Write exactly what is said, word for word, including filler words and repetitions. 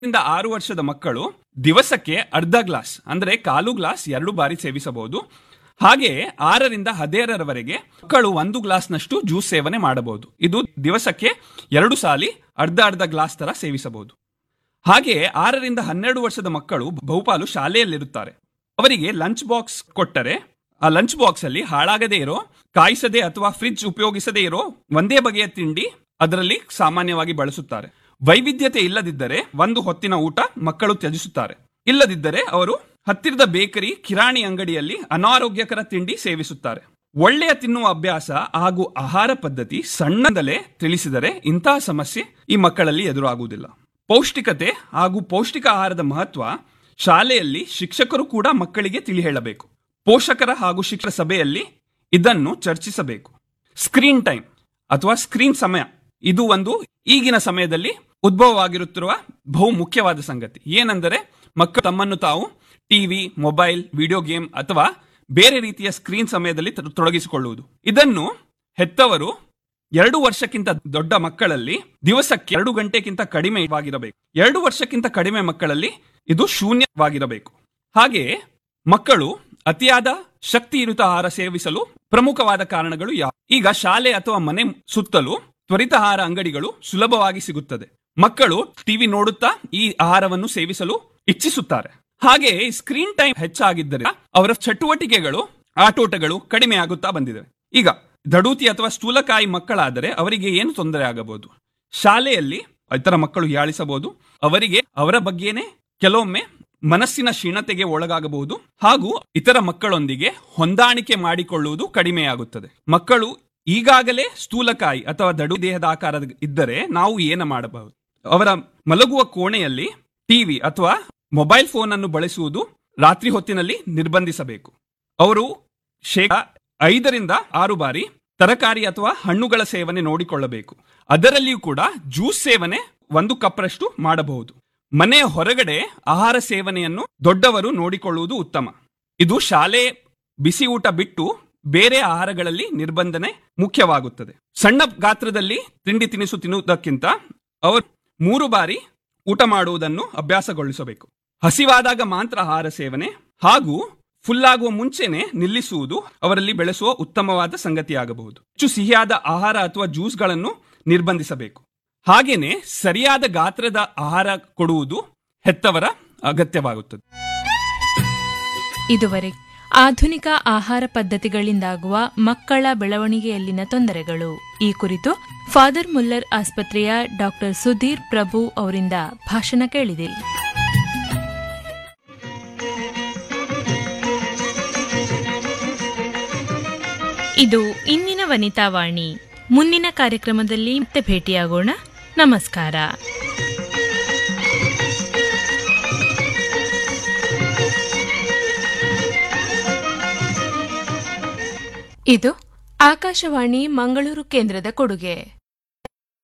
ಇಂದ ಆರು ವರ್ಷದ ಮಕ್ಕಳು ದಿವಸಕ್ಕೆ ಅರ್ಧ ಗ್ಲಾಸ್ ಅಂದ್ರೆ ಕಾಲು ಗ್ಲಾಸ್ ಎರಡು ಬಾರಿ ಸೇವಿಸಬಹುದು. ಹಾಗೆ ಆರರಿಂದ ಹದಿನೇಳರವರೆಗೆ ಮಕ್ಕಳು ಒಂದು ಗ್ಲಾಸ್ನಷ್ಟು ಜ್ಯೂಸ್ ಸೇವನೆ ಮಾಡಬಹುದು. ಇದು ದಿವಸಕ್ಕೆ ಎರಡು ಸಾಲಿ ಅರ್ಧ ಅರ್ಧ ಗ್ಲಾಸ್ ತರ ಸೇವಿಸಬಹುದು. ಹಾಗೆ ಆರರಿಂದ ಹನ್ನೆರಡು ವರ್ಷದ ಮಕ್ಕಳು ಬಹುಪಾಲು ಶಾಲೆಯಲ್ಲಿರುತ್ತಾರೆ. ಅವರಿಗೆ ಲಂಚ್ ಬಾಕ್ಸ್ ಕೊಟ್ಟರೆ ಆ ಲಂಚ್ ಬಾಕ್ಸ್ ಅಲ್ಲಿ ಹಾಳಾಗದೇ ಇರೋ, ಕಾಯಿಸದೆ ಅಥವಾ ಫ್ರಿಡ್ಜ್ ಉಪಯೋಗಿಸದೇ ಇರೋ ಒಂದೇ ಬಗೆಯ ತಿಂಡಿ ಅದರಲ್ಲಿ ಸಾಮಾನ್ಯವಾಗಿ ಬಳಸುತ್ತಾರೆ. ವೈವಿಧ್ಯತೆ ಇಲ್ಲದಿದ್ದರೆ ಒಂದು ಹೊತ್ತಿನ ಊಟ ಮಕ್ಕಳು ತ್ಯಜಿಸುತ್ತಾರೆ. ಇಲ್ಲದಿದ್ದರೆ ಅವರು ಹತ್ತಿರದ ಬೇಕರಿ, ಕಿರಾಣಿ ಅಂಗಡಿಯಲ್ಲಿ ಅನಾರೋಗ್ಯಕರ ತಿಂಡಿ ಸೇವಿಸುತ್ತಾರೆ. ಒಳ್ಳೆಯ ತಿನ್ನುವ ಅಭ್ಯಾಸ ಹಾಗೂ ಆಹಾರ ಪದ್ಧತಿ ಸಣ್ಣದಲ್ಲೇ ತಿಳಿಸಿದರೆ ಇಂತಹ ಸಮಸ್ಯೆ ಈ ಮಕ್ಕಳಲ್ಲಿ ಎದುರಾಗುವುದಿಲ್ಲ. ಪೌಷ್ಟಿಕತೆ ಹಾಗೂ ಪೌಷ್ಟಿಕ ಆಹಾರದ ಮಹತ್ವ ಶಾಲೆಯಲ್ಲಿ ಶಿಕ್ಷಕರು ಕೂಡ ಮಕ್ಕಳಿಗೆ ತಿಳಿ ಹೇಳಬೇಕು. ಪೋಷಕರ ಹಾಗೂ ಶಿಕ್ಷಕರ ಸಭೆಯಲ್ಲಿ ಇದನ್ನು ಚರ್ಚಿಸಬೇಕು. ಸ್ಕ್ರೀನ್ ಟೈಮ್ ಅಥವಾ ಸ್ಕ್ರೀನ್ ಸಮಯ ಇದು ಒಂದು ಈಗಿನ ಸಮಯದಲ್ಲಿ ಉದ್ಭವವಾಗಿರುತ್ತಿರುವ ಬಹು ಮುಖ್ಯವಾದ ಸಂಗತಿ. ಏನೆಂದರೆ ಮಕ್ಕಳು ತಮ್ಮನ್ನು ತಾವು ಟಿವಿ, ಮೊಬೈಲ್, ವಿಡಿಯೋ ಗೇಮ್ ಅಥವಾ ಬೇರೆ ರೀತಿಯ ಸ್ಕ್ರೀನ್ ಸಮಯದಲ್ಲಿ ತೊಡಗಿಸಿಕೊಳ್ಳುವುದು. ಇದನ್ನು ಹೆತ್ತವರು ಎರಡು ವರ್ಷಕ್ಕಿಂತ ದೊಡ್ಡ ಮಕ್ಕಳಲ್ಲಿ ದಿವಸಕ್ಕೆ ಎರಡು ಗಂಟೆಗಿಂತ ಕಡಿಮೆವಾಗಿರಬೇಕು. ಎರಡು ವರ್ಷಕ್ಕಿಂತ ಕಡಿಮೆ ಮಕ್ಕಳಲ್ಲಿ ಇದು ಶೂನ್ಯವಾಗಿರಬೇಕು. ಹಾಗೆಯೇ ಮಕ್ಕಳು ಅತಿಯಾದ ಶಕ್ತಿಯುತ ಆಹಾರ ಸೇವಿಸಲು ಪ್ರಮುಖವಾದ ಕಾರಣಗಳು ಯಾವ? ಈಗ ಶಾಲೆ ಅಥವಾ ಮನೆ ಸುತ್ತಲೂ ತ್ವರಿತ ಆಹಾರ ಅಂಗಡಿಗಳು ಸುಲಭವಾಗಿ ಸಿಗುತ್ತದೆ. ಮಕ್ಕಳು ಟಿವಿ ನೋಡುತ್ತಾ ಈ ಆಹಾರವನ್ನು ಸೇವಿಸಲು ಇಚ್ಛಿಸುತ್ತಾರೆ. ಹಾಗೆ ಸ್ಕ್ರೀನ್ ಟೈಮ್ ಹೆಚ್ಚಾಗಿದ್ದರೆ ಅವರ ಚಟುವಟಿಕೆಗಳು, ಆಟೋಟಗಳು ಕಡಿಮೆ ಆಗುತ್ತಾ ಬಂದಿದೆ. ಈಗ ದಡೂತಿ ಅಥವಾ ಸ್ಥೂಲಕಾಯಿ ಮಕ್ಕಳಾದರೆ ಅವರಿಗೆ ಏನು ತೊಂದರೆ ಆಗಬಹುದು? ಶಾಲೆಯಲ್ಲಿ ಇತರ ಮಕ್ಕಳು ಹೀಯಾಳಿಸಬಹುದು. ಅವರಿಗೆ ಅವರ ಬಗ್ಗೆನೇ ಕೆಲವೊಮ್ಮೆ ಮನಸ್ಸಿನ ಕ್ಷೀಣತೆಗೆ ಒಳಗಾಗಬಹುದು ಹಾಗೂ ಇತರ ಮಕ್ಕಳೊಂದಿಗೆ ಹೊಂದಾಣಿಕೆ ಮಾಡಿಕೊಳ್ಳುವುದು ಕಡಿಮೆಯಾಗುತ್ತದೆ. ಮಕ್ಕಳು ಈಗಾಗಲೇ ಸ್ಥೂಲಕಾಯಿ ಅಥವಾ ದಡು ದೇಹದ ಆಕಾರದ ಇದ್ದರೆ ನಾವು ಏನು ಮಾಡಬಹುದು? ಅವರ ಮಲಗುವ ಕೋಣೆಯಲ್ಲಿ ಟಿವಿ ಅಥವಾ ಮೊಬೈಲ್ ಫೋನ್ ಅನ್ನು ಬಳಸುವುದು ರಾತ್ರಿ ಹೊತ್ತಿನಲ್ಲಿ ನಿರ್ಬಂಧಿಸಬೇಕು. ಅವರು ಶೇಕಡ ಐದರಿಂದ ಆರು ಬಾರಿ ತರಕಾರಿ ಅಥವಾ ಹಣ್ಣುಗಳ ಸೇವನೆ ನೋಡಿಕೊಳ್ಳಬೇಕು. ಅದರಲ್ಲಿಯೂ ಕೂಡ ಜ್ಯೂಸ್ ಸೇವನೆ ಒಂದು ಕಪ್ರಷ್ಟು ಮಾಡಬಹುದು. ಮನೆಯ ಹೊರಗಡೆ ಆಹಾರ ಸೇವನೆಯನ್ನು ದೊಡ್ಡವರು ನೋಡಿಕೊಳ್ಳುವುದು ಉತ್ತಮ. ಇದು ಶಾಲೆ ಬಿಸಿ ಊಟ ಬಿಟ್ಟು ಬೇರೆ ಆಹಾರಗಳಲ್ಲಿ ನಿರ್ಬಂಧನೆ ಮುಖ್ಯವಾಗುತ್ತದೆ. ಸಣ್ಣ ಗಾತ್ರದಲ್ಲಿ ತಿಂಡಿ ತಿನಿಸು ತಿನ್ನುವುದಕ್ಕಿಂತ ಅವರು ಮೂರು ಬಾರಿ ಊಟ ಮಾಡುವುದನ್ನು ಅಭ್ಯಾಸಗೊಳಿಸಬೇಕು. ಹಸಿವಾದಾಗ ಮಾತ್ರ ಆಹಾರ ಸೇವನೆ ಹಾಗೂ ಫುಲ್ ಆಗುವ ಮುಂಚೆನೆ ನಿಲ್ಲಿಸುವುದು ಅವರಲ್ಲಿ ಬೆಳೆಸುವ ಉತ್ತಮವಾದ ಸಂಗತಿಯಾಗಬಹುದು. ಹೆಚ್ಚು ಸಿಹಿಯಾದ ಆಹಾರ ಅಥವಾ ಜ್ಯೂಸ್ಗಳನ್ನು ನಿರ್ಬಂಧಿಸಬೇಕು. ಹಾಗೇನೆ ಸರಿಯಾದ ಗಾತ್ರದ ಆಹಾರ ಕೊಡುವುದು ಹೆತ್ತವರ ಅಗತ್ಯವಾಗುತ್ತದೆ. ಇದುವರೆಗೆ ಆಧುನಿಕ ಆಹಾರ ಪದ್ಧತಿಗಳಿಂದಾಗುವ ಮಕ್ಕಳ ಬೆಳವಣಿಗೆಯಲ್ಲಿನ ತೊಂದರೆಗಳು ಈ ಕುರಿತು ಫಾದರ್ ಮುಲ್ಲರ್ ಆಸ್ಪತ್ರೆಯ ಡಾಕ್ಟರ್ ಸುಧೀರ್ ಪ್ರಭು ಅವರಿಂದ ಭಾಷಣ ಕೇಳಿದಿರಿ. ಇದು ಇಂದಿನ ವನಿತಾವಾಣಿ. ಮುಂದಿನ ಕಾರ್ಯಕ್ರಮದಲ್ಲಿ ಮತ್ತೆ ಭೇಟಿಯಾಗೋಣ. ನಮಸ್ಕಾರ. ಇದು ಆಕಾಶವಾಣಿ ಮಂಗಳೂರು ಕೇಂದ್ರದ ಕೊಡುಗೆ.